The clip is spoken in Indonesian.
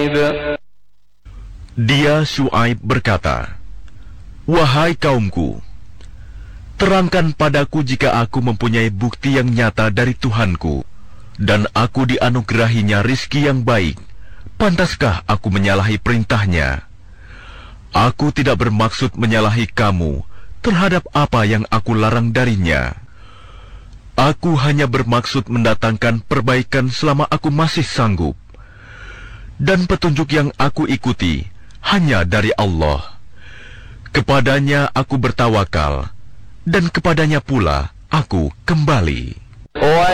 شعيب. Dia Syuaib berkata, "Wahai kaumku, terangkan padaku jika aku mempunyai bukti yang nyata dari Tuhanku, dan aku dianugerahinya rizki yang baik, pantaskah aku menyalahi perintahnya? Aku tidak bermaksud menyalahi kamu terhadap apa yang aku larang darinya. Aku hanya bermaksud mendatangkan perbaikan selama aku masih sanggup. Dan petunjuk yang aku ikuti hanya dari Allah. Kepadanya aku bertawakal, dan kepadanya pula aku kembali."